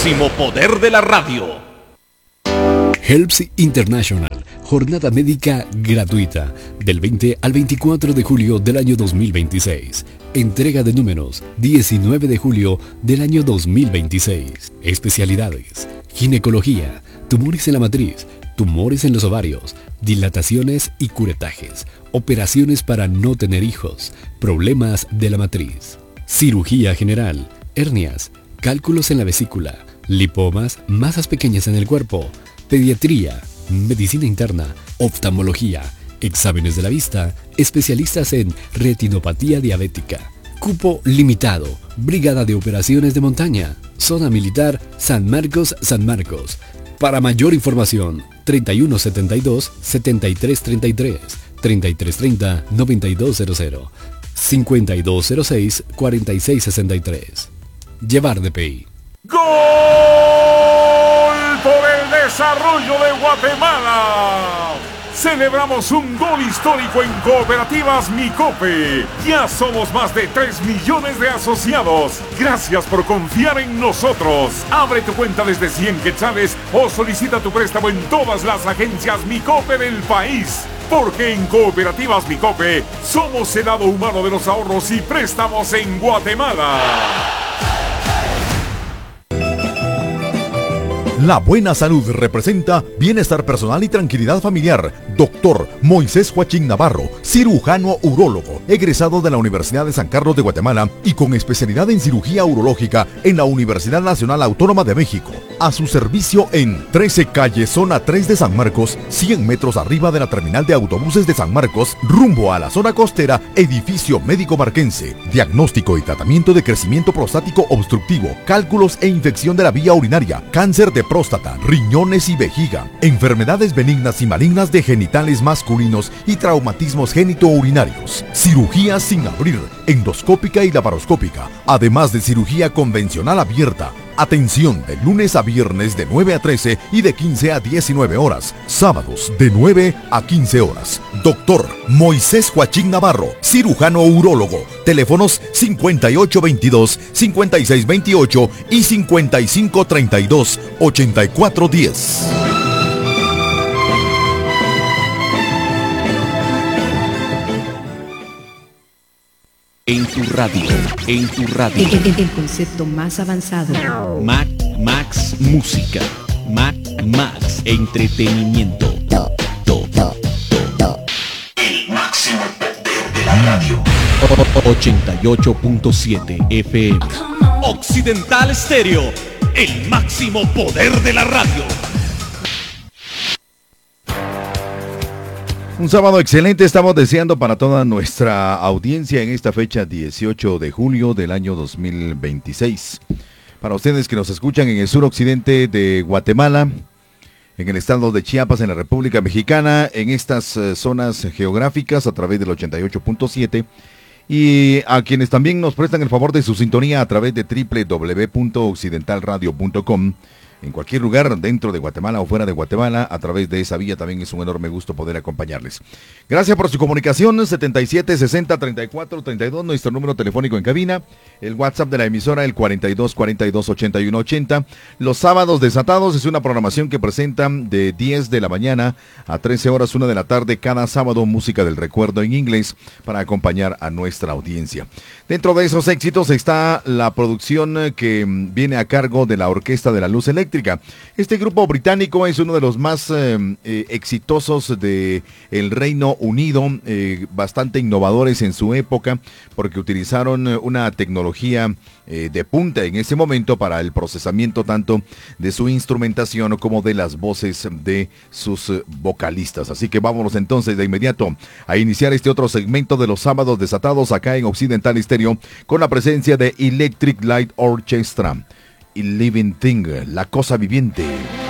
máximo poder de la radio. Helps International, jornada médica gratuita, del 20 al 24 de julio del año 2026. Entrega de números, 19 de julio del año 2026. Especialidades: ginecología, tumores en la matriz, tumores en los ovarios, dilataciones y curetajes, operaciones para no tener hijos, problemas de la matriz, cirugía general, hernias, cálculos en la vesícula, lipomas, masas pequeñas en el cuerpo, pediatría, medicina interna, oftalmología, exámenes de la vista, especialistas en retinopatía diabética. Cupo limitado, Brigada de Operaciones de Montaña, Zona Militar San Marcos, San Marcos. Para mayor información, 3172-7333, 3330-9200, 5206-4663. Llevar DPI. ¡Gol por el desarrollo de Guatemala! Celebramos un gol histórico en Cooperativas Micope. Ya somos más de 3 millones de asociados. Gracias por confiar en nosotros. Abre tu cuenta desde 100 quetzales o solicita tu préstamo en todas las agencias Micope del país. Porque en Cooperativas Micope somos el lado humano de los ahorros y préstamos en Guatemala. La buena salud representa bienestar personal y tranquilidad familiar. Doctor Moisés Joachín Navarro, cirujano urólogo, egresado de la Universidad de San Carlos de Guatemala y con especialidad en cirugía urológica en la Universidad Nacional Autónoma de México. A su servicio en 13 calle, zona 3 de San Marcos, 100 metros arriba de la terminal de autobuses de San Marcos, rumbo a la zona costera, edificio médico marquense. Diagnóstico y tratamiento de crecimiento prostático obstructivo, cálculos e infección de la vía urinaria, cáncer de próstata, riñones y vejiga, enfermedades benignas y malignas de genitales masculinos y traumatismos genitourinarios, cirugía sin abrir, endoscópica y laparoscópica, además de cirugía convencional abierta. Atención de lunes a viernes de 9 a 13 y de 15 a 19 horas. Sábados de 9 a 15 horas. Doctor Moisés Joachín Navarro, cirujano urólogo. Teléfonos 5822-5628 y 5532-8410. En tu radio, en tu radio. El concepto más avanzado. Max Música. Max Entretenimiento. El máximo poder de la radio. 88.7 FM. Occidental Stereo. El máximo poder de la radio. Un sábado excelente estamos deseando para toda nuestra audiencia en esta fecha 18 de julio del año 2026. Para ustedes que nos escuchan en el suroccidente de Guatemala, en el estado de Chiapas, en la República Mexicana, en estas zonas geográficas a través del 88.7, y a quienes también nos prestan el favor de su sintonía a través de www.occidentalradio.com. En cualquier lugar, dentro de Guatemala o fuera de Guatemala, a través de esa vía también es un enorme gusto poder acompañarles. Gracias por su comunicación, 77 60 34 32, nuestro número telefónico en cabina, el WhatsApp de la emisora, el 42 42 81 80. Los sábados desatados es una programación que presenta de 10 de la mañana a 13 horas, 1 de la tarde, cada sábado, música del recuerdo en inglés para acompañar a nuestra audiencia. Dentro de esos éxitos está la producción que viene a cargo de la Orquesta de la Luz Eléctrica. Este grupo británico es uno de los más exitosos de el Reino Unido, bastante innovadores en su época, porque utilizaron una tecnología de punta en ese momento para el procesamiento tanto de su instrumentación como de las voces de sus vocalistas. Así que vámonos entonces de inmediato a iniciar este otro segmento de los sábados desatados acá en Occidental Stereo con la presencia de Electric Light Orchestra y Living Thing, la cosa viviente.